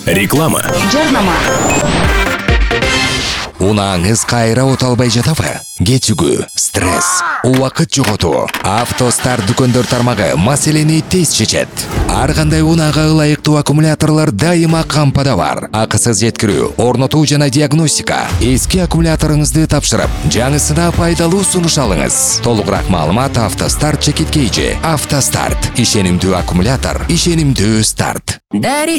Реклама. Жарнама. Унаңыз кайра оталбай жатабы? Кетүгү, стресс, убакыт жоготуу. Автостар дүкөндөр тармагы маселени тез чечет. Ар кандай унаага ылайыктуу аккумуляторлор дайыма кампада бар. Акысыз жеткирүү, орнотуу жана диагностика. Эски аккумуляторуңузду тапшырып, жаңысына пайдалуу сунуш алыңыз. Толугураак маалымат Автостарт чекиткейчи. Автостарт. Ишенимдүү аккумулятор, ишенимдүү старт.